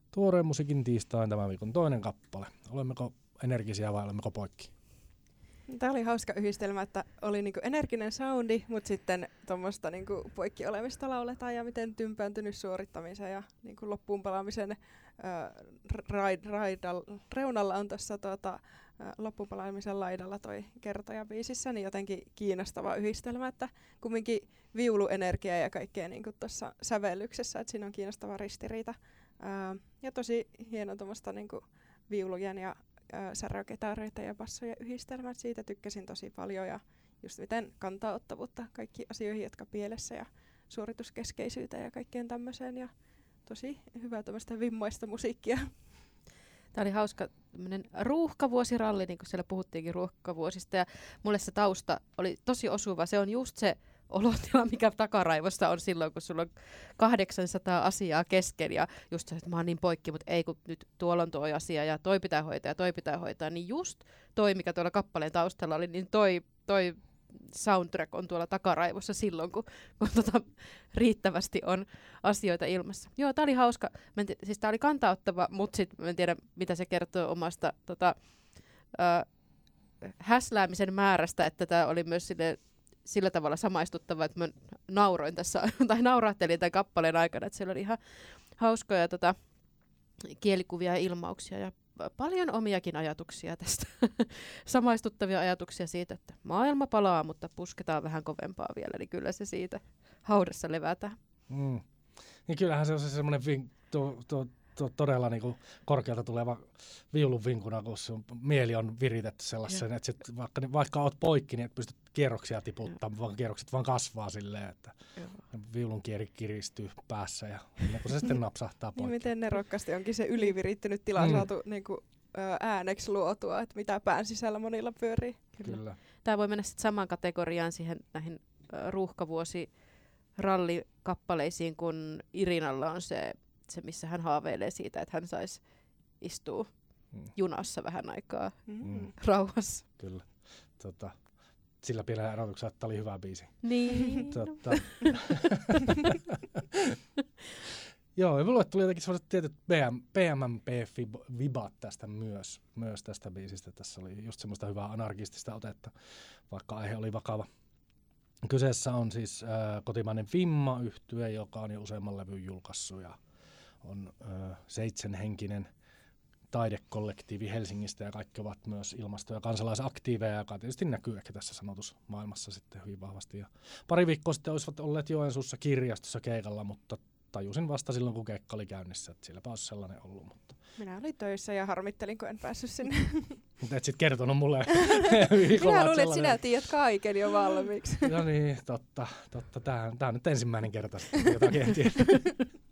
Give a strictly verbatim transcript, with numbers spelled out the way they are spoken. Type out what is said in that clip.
Tuoreen musiikin tiistain tämän viikon toinen kappale. Olemmeko energisiä vai olemmeko poikki? Tämä oli hauska yhdistelmä, että oli niinku energinen soundi, mutta sitten tuommoista niinku poikki olemista lauletaan ja miten tympääntynyt suorittamisen ja niinku loppuun palaamisen ää, raid, raidal, reunalla on tuossa tota, loppuun palaamisen laidalla toi kertoja biisissä, niin jotenkin kiinnostava yhdistelmä, että kumminkin viuluenergia ja kaikkea niinku tuossa sävellyksessä, että siinä on kiinnostava ristiriita. Ää, ja tosi hieno tuommoista niinku viulujen ja särökitareita ja bassoja yhdistelmät. Siitä tykkäsin tosi paljon ja just miten kantaa ottavuutta kaikki asioihin, jotka pielessä ja suorituskeskeisyyteen ja kaikkeen tämmöiseen ja tosi hyvää tämmöistä vimmaista musiikkia. Tämä oli hauska ruuhkavuosiralli, niin kuin siellä puhuttiinkin ruuhkavuosista ja mulle se tausta oli tosi osuva. Se on just se olotila, mikä takaraivossa on silloin, kun sulla on kahdeksansataa asiaa kesken ja just se, että mä oon niin poikki, mutta ei kun nyt tuolla on tuo asia ja toi pitää hoitaa ja toi pitää hoitaa, niin just toi, mikä tuolla kappaleen taustalla oli, niin toi, toi soundtrack on tuolla takaraivossa silloin, kun, kun tota, riittävästi on asioita ilmassa. Joo, tää oli hauska, mä en tii, siis tää oli kantaottava, mutta sit mä en tiedä, mitä se kertoo omasta tota, äh, häsläämisen määrästä, että tää oli myös sille sillä tavalla samaistuttava, että mä nauroin tässä, tai naurahtelin tämän kappaleen aikana, että siellä oli ihan hauskoja tota, kielikuvia ja ilmauksia ja paljon omiakin ajatuksia tästä. Samaistuttavia ajatuksia siitä, että maailma palaa, mutta pusketaan vähän kovempaa vielä, niin kyllä se siitä haudassa levätään. Mm. Niin kyllähän se on se semmoinen vink, to, to, to, todella niinku korkealta tuleva viulun vinkuna, kun sun mieli on viritetty sellaisen, että sit vaikka, vaikka oot poikki, niin et pysty kierroksia tiputtamaan, vaan kierrokset vaan kasvaa silleen, että viulun kieri kiristyy päässä ja kun se sitten napsahtaa poikki. Niin miten nerokkaasti onkin se ylivirittynyt tila mm. saatu niinku, ääneksi luotua, että mitä pään sisällä monilla pyörii. Kyllä. Kyllä. Tämä voi mennä sitten samaan kategoriaan siihen näihin ruuhkavuosi rallikappaleisiin, kun Irinalla on se, se, missä hän haaveilee siitä, että hän saisi istua mm. junassa vähän aikaa mm. rauhassa. Kyllä. Tota, sillä pienellä erotuksella, että tämä oli hyvä biisi. Niin. Tota. Joo, ja mulle tuli jotenkin sellaiset tietyt P M M P-vibat tästä myös, myös tästä biisistä. Tässä oli just semmoista hyvää anarkistista otetta, vaikka aihe oli vakava. Kyseessä on siis äh, kotimainen Vimma-yhtye, joka on jo useamman levyn julkaissut ja on äh, seitsemänhenkinen taidekollektiivi Helsingistä ja kaikki ovat myös ilmasto- ja kansalaisaktiiveja, joka tietysti näkyy ehkä tässä sanotusmaailmassa sitten hyvin vahvasti. Ja pari viikkoa sitten olisivat olleet Joensuussa kirjastossa keikalla, mutta tajusin vasta silloin, kun keikka oli käynnissä, että silläpä olisi sellainen ollut. Mutta minä olin töissä ja harmittelin, kun en päässyt sinne. Mutta et sitten kertonut mulle. Minä luulin, että sinä tiedät kaiken jo valmiiksi. No niin, totta. totta. Tämä on nyt ensimmäinen kerta, jota en tiedä.